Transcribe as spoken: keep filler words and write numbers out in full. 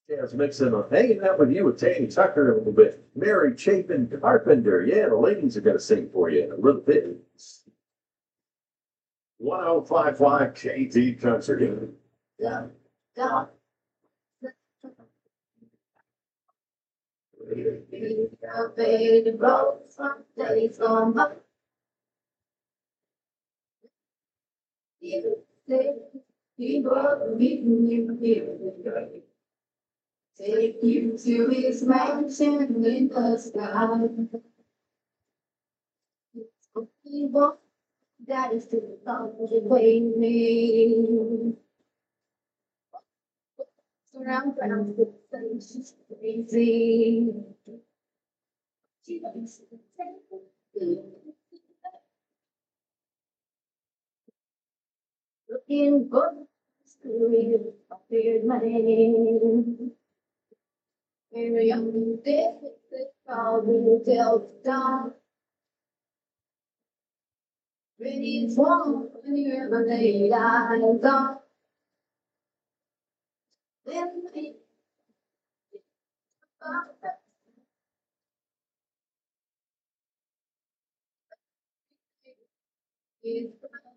Jazz mixing on hanging out with you with Tanny Tucker a little bit. Mary Chapin Carpenter. Yeah, the ladies are going to sing for you in a little bit. one oh five point five K T Country. Yeah. Yeah. Baby, roll some days on my you say he brought me you here. Take you to his mansion in the sky. Evil, that is the thought of waiting. Surround around the sun, she's crazy. She likes to take looking good, still appeared my name. Very young, this is how we tell the dawn. Ready is one when you ever lay eyes on. Then we it's